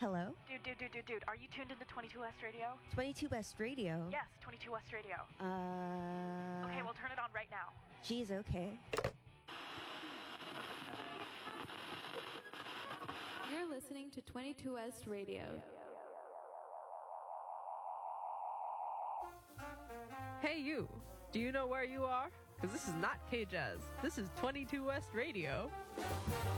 Hello? Dude, are you tuned into 22 West Radio? 22 West Radio? Yes, 22 West Radio. Okay, we'll turn it on right now. Geez, okay. You're listening to 22 West Radio. Hey you, do you know where you are? Because this is not K-Jazz. This is 22 West Radio.